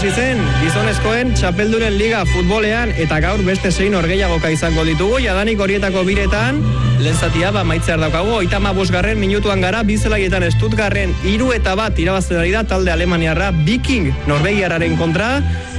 hasi zen gizonezkoen txapeldunen liga futbolean eta gaur beste 6 norgehiagoka izango ditugu. Jadanik horietako biretan lehen zatia maitzear daukagu. 35. minutuan gara, bizelaietan Stuttgarten 3-1 irabazten ari da talde alemaniarra Viking norvegiarraren kontra,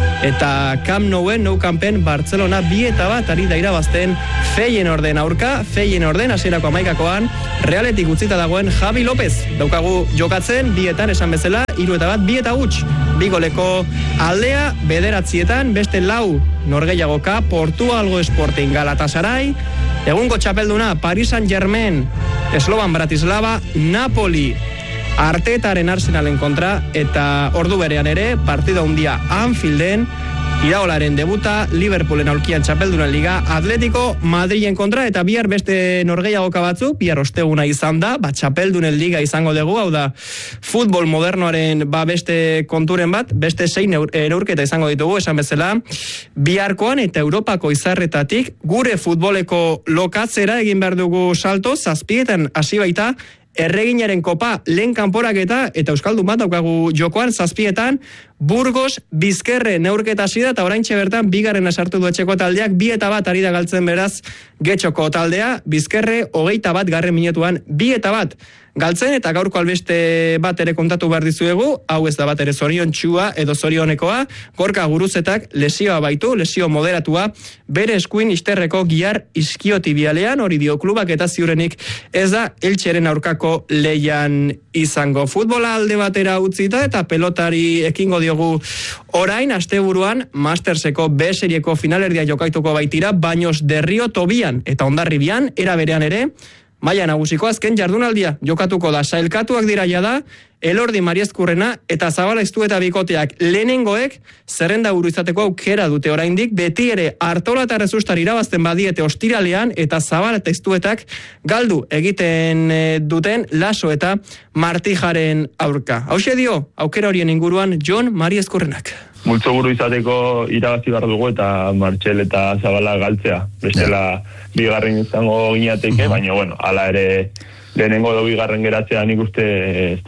eta Camp Nouen Nou Campen Barcelona 2-1 ari da irabazten Feyenoorden aurka. Feyenoorden hasierako 11koan Realetik utzita dagoen Javi López daukagu jokatzen, 2-etan esan bezala, 3-1, 2-huts, 2 goleko aldea, 9etan beste 4 norgehiagoka, Portugalgo Sporting Galatasaray, egungo txapelduna Paris Saint-Germain, Slovan Bratislava, Napoli Artetaren Arsenalen kontra, eta ordu berean ere partida handia Anfielden, Iraolaren debuta, Liverpoolen aurkian txapeldunan liga, Atletico Madrilen kontra, eta bihar beste norgehiagoka batzuk, bihar osteguna izan da, txapeldunen liga izango dugu, hau da, futbol modernoaren beste konturen bat, beste 6 neurketa izango ditugu, esan bezala, biharkoan eta Europako izarretatik, gure futboleko lokatzera egin behar dugu salto, 7etan hasi baita, Erreginaren kopa lehen kanporaketa eta euskaldun bat daukagu jokoan 7etan, Burgos Bizkerre neurketa hasi da eta oraintxe bertan bigarrena sartu du etxeko taldeak, 2-1 ari da galtzen beraz Getxoko taldea, Bizkerre 21. minutuan 2-1 galtzen, eta gaurko albeste bat ere kontatu behar dizuegu, hau ez da bat ere zoriontsua edo zorionekoa, Gorka Guruzetak lesioa baitu, lesio moderatua, bere eskuin isterreko gihar iskiotibialean, hori dio klubak, eta ziurenik ez da Eltxeren aurkako leian izango. Futbola alde batera utzita eta pelotari ekingo diogu orain, asteburuan Masterseko B-serieko finalerdia jokaituko baitira, Baños de Rio Tobian eta Hondarribian, era berean ere, maila nagusiko azken jardunaldia jokatuko da. Sailkatuak dira jada, Elordi Mariezkurrena eta Zabala Iztueta bikoteak lehenengoek zerrenda buru izateko aukera dute oraindik, beti ere Artola eta Rezustar irabazten badiete ostiralean, eta Zabala eta Iztuetak galdu egiten duten Laso eta Martijaren aurka. Hauxe dio, aukera horien inguruan Jon Mariezkurrenak. Multzo buru izateko irabazi behar dugu eta Martxel eta Zabala galtzea. Bestela bigarren izango ginateke, baina bueno, hala ere lehenengo edo bigarren geratzea nik uste ez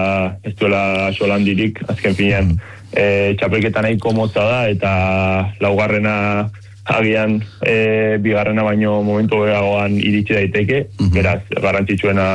duela solandirik, azken finean txapelketa nahiko motza da, eta laugarrena agian bigarrena baino momentu begagoan iritsi daiteke, beraz, garrantzitsuena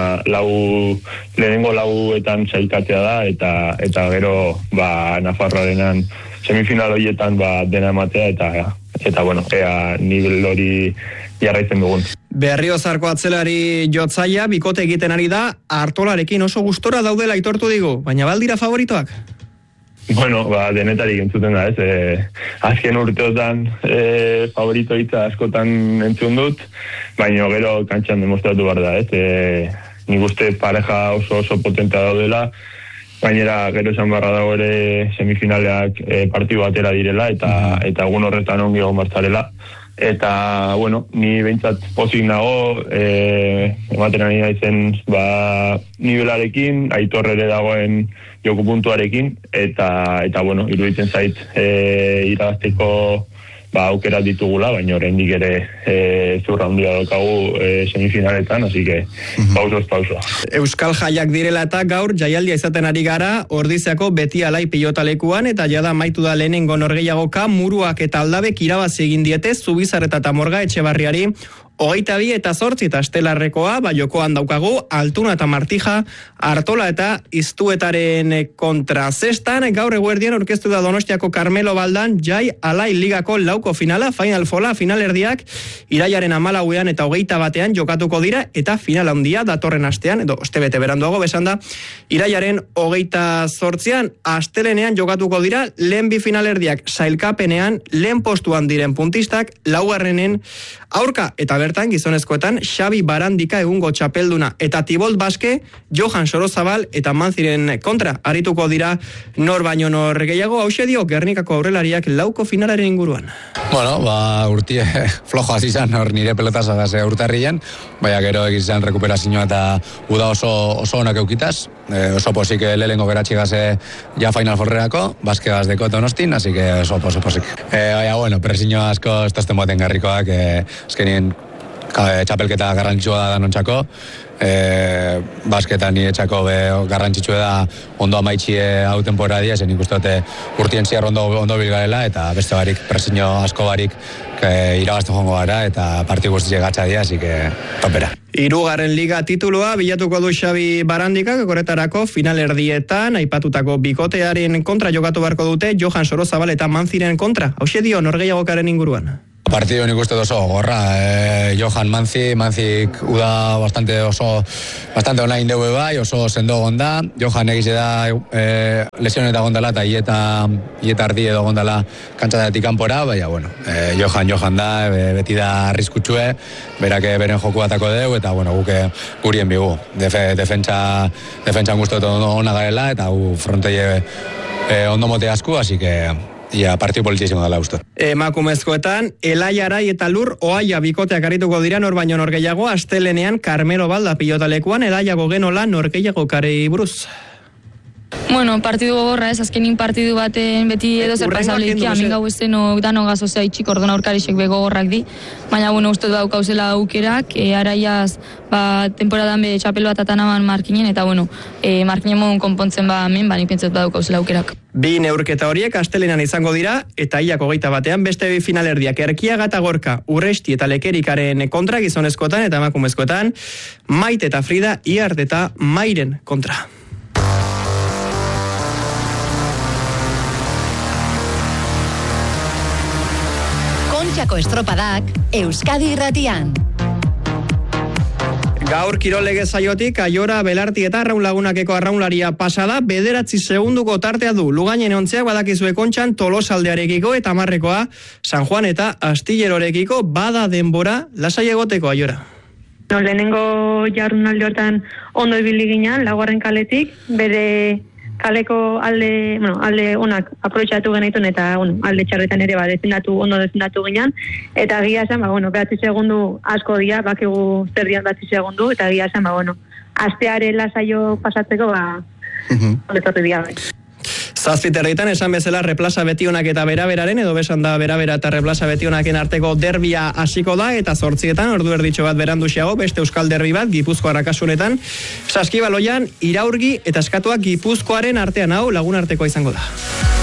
lehenengo 4etan sailkatzea da, eta gero Nafarroarenan semifinal horietan dena ematea, eta bueno, ea nivel hori jarraitzen dugun. Berriozarko atzelari jotzaia bikote egiten ari da, Artolarekin oso gustora daudela aitortu digu, baina baldira favoritoak? Bueno, denetarik entzuten da, azken urteotan favorito hitza askotan entzun dut, baina gero kantxan demostratu behar da, nik uste pareja oso potentea daudela, gainera gero esan barra dago ere semifinaleak partidu batera direla, eta egun horretan ongi egon barzarela. Eta, bueno, ni behintzat pozik nago, ematen ari naizen nivelarekin, Aitor ere dagoen joku puntuarekin, eta bueno, iruditzen zait irabazteko aukera ditugula, baina oraindik ere zurra handia daukagu semifinaletan, así que pauso. Euskal Jaiak direla eta gaur jaialdia izaten ari gara Ordiziako beti alai pilotalekuan, eta jada amaitu da lehenengo norgehiagoka, Muruak eta Aldabek irabazi egin diete Zubizarreta eta Morga Etxebarriari 22 eta 8 eta estelarrekoa, jokoan daukagu Altuna eta Martija, Artola eta Iztuetaren kontra. Zestan, gaur eguerdian orkestu da Donostiako Carmelo Baldan jai alai ligako lauko finala, Final Fola, finalerdiak irailaren 14 eta 21 jokatuko dira, eta final handia datorren astean, edo ostebete beranduago besan da, irailaren 28 astelenean jokatuko dira, lehen bi finalerdiak sailkapenean, lehen postuan diren puntistak, laugarrenen aurka, eta bertan gizonezkoetan Xabi Barandika egungo txapelduna, eta Tibolt Baske, Johan Sorozabal eta Manziren kontra arituko dira nor baino nor gehiago. Hauxe dio Gernikako aurrelariak lauko finalaren inguruan. Bueno, urtie flojo hasi izan hor nire pelotazagaz urtarrian, baina gero egizan rekuperazioa eta uda oso onak eukitaz, oso posik lehengo geratxigaz ja Final Fourrerako, Baskegaz deko Donostin, así que oso posik. Baina, bueno, presiño asko estazten baten garrikoak, azkenien txapelketa garrantzitsua da danontzako, basketan niretzako garrantzitsua da ondo amaitxie hau temporadia, zen ikustote urtien ziar ondo bilgarela, eta beste barik, presiño asko barik irabaztu jongo gara, eta parti guztiak gatsa dira, así que topera. Hirugarren liga titulua bilatuko du Xabi Barandikak, horretarako finalerdietan aipatutako bikotearen kontra jokatu beharko dute Johan Sorozabal eta Manziren kontra. Hauxe dio norgehiagokaren inguruan. Partido nik uste oso gorra, Johan Manzik uda bastante online deue bai, oso sendo gonda, Johan egize da lesioneta gondala eta ieta ardi edo gondala kantxatatik kanpora, baina bueno, Johan da, beti da arriskutsue, berake beren joku batako deu, eta bueno, guke gurien bigu, defentsan guztot ona garela, eta gu frontei ondo mote asku, así que partidu politizimo dela uste. Emakumezkoetan, Elai Arai eta Lur Oaia bikoteak arituko dira nor baino norgehiago, astelenean Carmelo Balda pilotalekuan, edaiago genola norgehiago karei buruz. Bueno, partidu gogorra ez, azkenin partidu baten beti edo zer pasableiki, amin gau ezen dano gazozea itxik ordona aurkarixek begogorrak di, baina bueno, uste du daukauzela aukerak, araiaz temporadan be txapel bat atanaban markinen, eta bueno, markinen modun konpontzen hemen, nik pentsatu daukauzela aukerak. Bi neurketa horiek astelenan izango dira, eta iak 21 beste bi finalerdiak Erkiaga eta Gorka, Urresti eta Lekerikaren kontra gizonezkoetan eta emakumezkoetan, Maite eta Frida, Iart eta Mairen kontra. Kontxako estropadak Euskadi Irratian. Gaur kirolege saiotik Aiora Belarti eta Arraun Lagunakeko arraunlaria pasada 9 segunduko tartea du. Lugainen ontzeak badakizue Kontxan Tolosaldearekiko eta Marrekoa San Juan eta Astillerorekiko bada denbora lasai egoteko Aiora. Lehenengo jardunaldi hortan ondo ibili ginen, laugarren kaletik, bere kaleko alde onak aprobetxatu genitun eta alde txarretan ere ondo defendatu ginen, eta gia esan, 9 segundu asko dira, bakigu zer dian 9 segundu, eta gia esan, asteare lasaio pasatzeko, ondetorri dira bai. Zazpiterritan esan bezala replaza betionak eta beraberaren, edo besan da berabera eta replaza betionaken arteko derbia hasiko da, eta 8 ordu erditxo bat beranduxiago, beste euskal derbi bat, Gipuzkoa kasunetan, Saskibaloian, Iraurgi eta Eskatuak Gipuzkoaren artean, hau lagun artekoa izango da.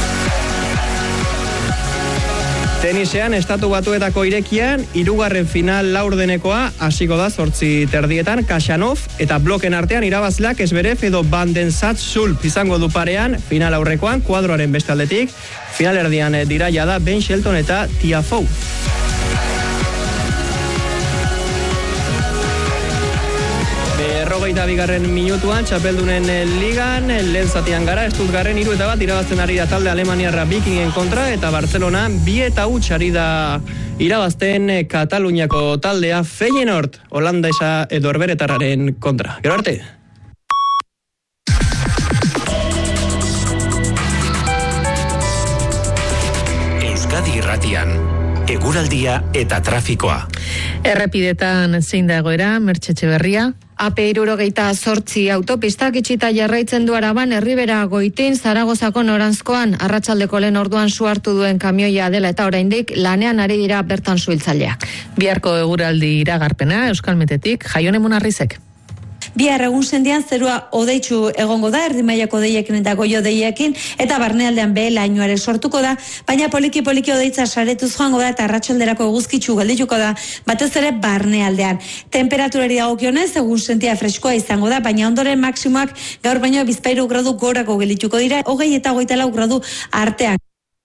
Tenisean, Estatu Batuetako irekian, 3. final laurdenekoa hasiko da 8:30, Kasanov eta bloken artean irabazleak Esberev edo Bandensatz Sulp izango du parean, final aurrekoan, kuadroaren beste aldetik, final erdian dira jada Ben Shelton eta Tiafoe. Berrogeita bigarren minutuan, txapeldunen ligan, lehen zatian gara, Stuttgarten 3-1 irabazten ari da talde Alemaniarra Vikingen kontra, eta Barcelona 2-0 ari da irabazten Kataluniako taldea Feyenoord, holandesa edo herberetarraren kontra. Gero arte! Euskadi Irratian, eguraldia eta trafikoa. Errepidetan zein da egoera, Mertxe Etxeberria? AP68 autopistak itxita jarraitzen du Araban, Erribera Goitin, Zaragozako noranzkoan, arratsaldeko lehen orduan su hartu duen kamioia dela eta oraindik lanean ari dira bertan suhiltzaileak. Biharko eguraldi iragarpena, Euskalmetetik, Jaione Munarrizek. Bihar egunsendian zerua odeitsu egongo da, erdimailako deiekin eta goio deiekin, eta barnealdean lainoare sortuko da, baina poliki-poliki odeitza saretuz joango da, eta arratsalderako eguzkitsu geldituko da, batez ere barnealdean. Temperaturari dagokionez, egunsendia freskoa izango da, baina ondoren maksimoak gaur baino 2 gradu gorako geldituko dira, 20 eta 24 gradu artean.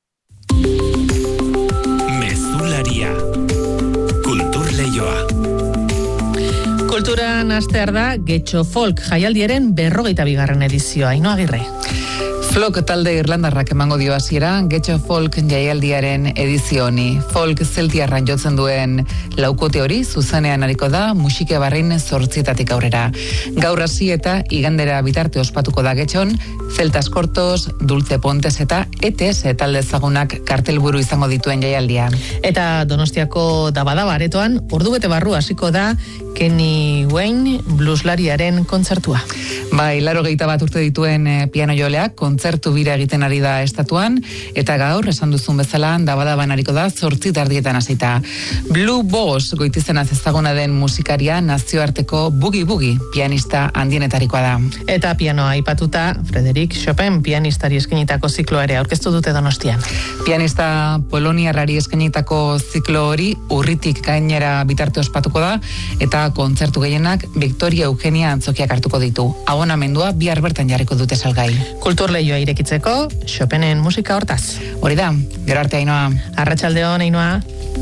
Mezularia. Kulturleioa. Kulturan hastear da Getxo Folk jaialdiaren 42. edizioa. Ainhoa Agirre. Folk talde irlandarrak emango dio hasiera Getxo Folk jaialdiaren edizio honi. Folk zeltiarran jotzen duen laukote hori zuzenean ariko da musika barrin 8 aurrera. Gaur hasi eta igandera bitarte ospatuko da Getxon, Celtas Cortos, Dulce Pontes eta ETS talde ezagunak kartelburu izango dituen jaialdia. Eta Donostiako Dabadaba aretoan ordubete barru hasiko da Kenny Wayne blueslariaren kontzertua. Bai, 81 urte dituen piano joleak kontzertu bira egiten ari da estatuan, eta gaur, esan duzun bezala, dabadaban ariko da 8:30 hasita. Blue Boss goitizenaz ezaguna den musikaria nazioarteko bugi-bugi pianista handienetarikoa da. Eta pianoa aipatuta, Frédéric Chopin pianistari eskenitako zikloa ere aurkeztu dute Donostian. Pianista poloniarrari eskenitako ziklo hori urritik gainera bitarte ospatuko da, eta kontzertu gehienak Victoria Eugenia Antzokiak hartuko ditu. Abonamendua bihar bertan jarriko dute salgai. Kulturleioa irekitzeko, Chopinen musika hortaz. Hori da, gero arte Ainhoa. Arratsaldeon Ainhoa.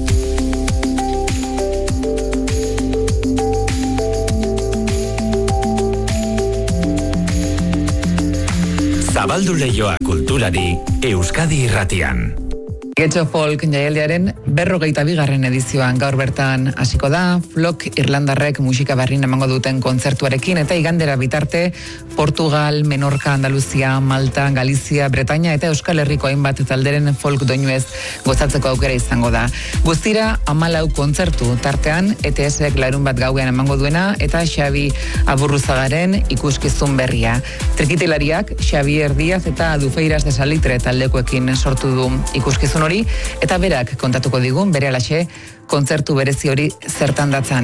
Zabaldu leioa kulturari Euskadi Irratian. Getxo Folk jaialdiaren 42. edizioan gaur bertan hasiko da, Flock Irlandarrek musika berrin emango duten kontzertuarekin, eta igandera bitarte Portugal, Menorca, Andaluzia, Malta, Galizia, Bretaña eta Euskal Herriko hainbat talderen folk doinuez gozatzeko aukera izango da. Guztira 14 kontzertu tartean ETS-ek larun bat gauean emango duena eta Xabi Aburruzagaren ikuskizun berria. Trikitilariak Xavier Díaz eta Dufeiras de Salitre taldekoekin sortu du ikuskizun hori, eta berak kontatuko digun bere alaxe kontzertu berezi hori zertan datzan.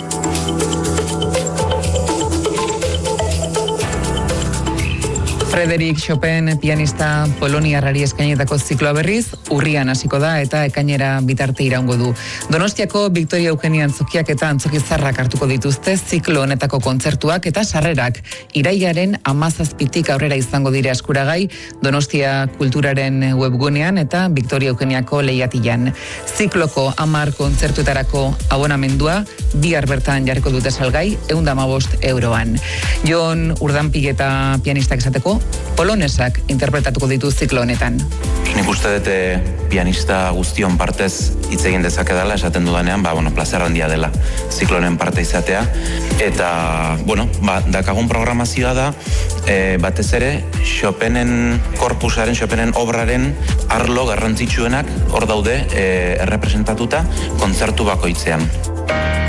Frédéric Chopin pianista poloniarrari eskainetako zikloa berriz, urrian hasiko da eta ekainera bitarte iraungo du. Donostiako Victoria Eugenia Antzokiak eta Antzokizarrak hartuko dituzte ziklo honetako kontzertuak, eta sarrerak irailaren 17tik aurrera izango dira eskuragai Donostia Kulturaren webgunean eta Victoria Eugeniako lehiatilan. Zikloko 10 kontzertuetarako abonamendua bihar bertan jarriko dute salgai 115 euroan. Jon Urdanpigeta pianistak esateko, polonesak interpretatuko ditu ziklo honetan. Nik uste dute pianista guztion partez hitz egin dezake dela, esaten dudanean, plazer handia dela ziklonen parte izatea. Eta, dakagun programazioa da, batez ere, Chopinen korpusaren, Chopinen obraren arlo garrantzitsuenak hor daude errepresentatuta kontzertu bakoitzean.